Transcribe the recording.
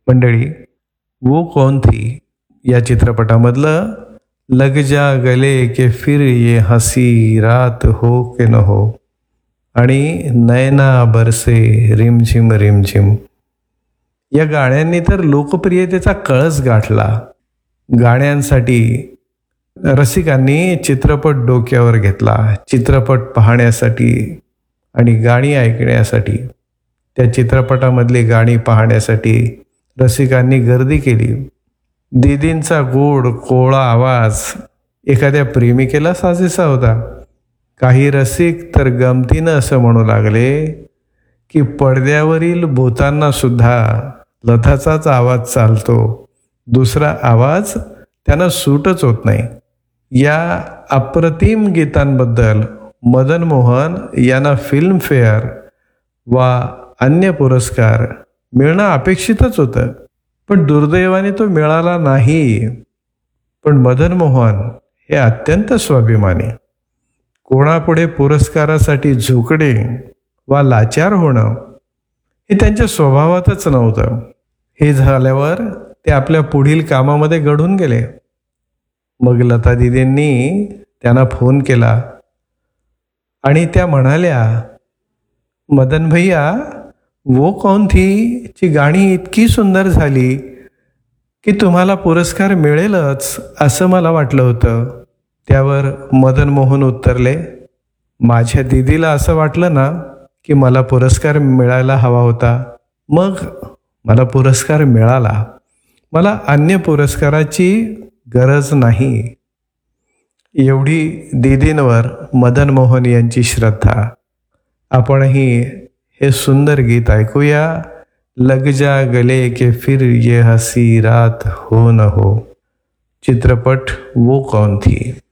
मंडळी, वो कौन थी या चित्रपटामधलं लग जा गले के फिर ये हसी रात हो के न हो आणि नैना बरसे रिमझिम रिमझिम या गाण्यांनी तर लोकप्रियतेचा कळस गाठला. गाण्यांसाठी रसिकांनी चित्रपट डोक्यावर घेतला. चित्रपट पाहण्यासाठी आणि गाणी ऐकण्यासाठी, त्या चित्रपटामधली गाणी पाहण्यासाठी रसिकांनी गर्दी केली. दीदींचा गोड कोवळा आवाज एखाद्या प्रेमिकेला साजेसा होता. काही रसिक तर गमतीनं असं म्हणू लागले की पडद्यावरील भूतांना सुद्धा लताचाच आवाज चालतो, दुसरा आवाज त्यांना सूटच होत नाही. या अप्रतिम गीतांबद्दल मदन मोहन यांना फिल्मफेअर वा अन्य पुरस्कार मिळणं अपेक्षितच होतं, पण दुर्दैवाने तो मिळाला नाही. पण मदन मोहन हे अत्यंत स्वाभिमानी. कोणापुढे पुरस्कारासाठी झुकणे वा लाचार होणं हे त्यांच्या स्वभावातच नव्हतं. हे झाल्यावर ते आपल्या पुढील कामामध्ये गढून गेले. मग लता दीदींनी त्यांना फोन केला आणि त्या म्हणाल्या, मदन भैया, वो कौन थी ची गाणी इतकी सुंदर झाली की तुम्हाला पुरस्कार मिळेलच असं मला वाटलं होतं. त्यावर मदन मोहन उत्तरले, माझ्या दीदीला असं वाटलं ना की मला पुरस्कार मिळायला हवा होता, मग मला पुरस्कार मिळाला. मला अन्य पुरस्काराची गरज नाही. एवढी दीदींवर मदन मोहन यांची श्रद्धा. आपणही हे सुंदर गीत ऐकूया. लग जा गले के फिर ये हसी रात हो न हो, चित्रपट वो कौन थी.